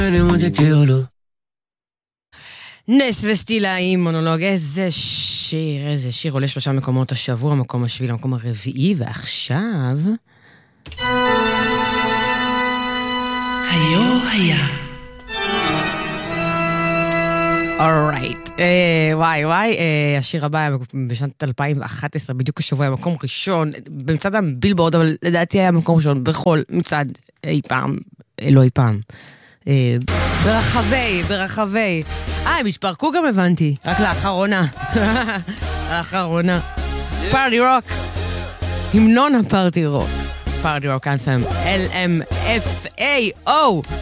נס וסטילה עם מונולוג, איזה שיר עולה 3 מקומות השבוע, מקום השביעי למקום הרביעי, ועכשיו היו היה אורייט, וואי, השיר הבא היה בשנת 2011, בדיוק השבוע היה מקום ראשון, במצד הבילבורד, אבל לדעתי היה מקום ראשון בכל מצד אי פעם, לא אי פעם. ברחבי. הם השפרקו גם הבנתי, רק לאחרונה. פארטי רוק, המנון הפארטי רוק, פארטי רוק אנת'ם, LMFAO.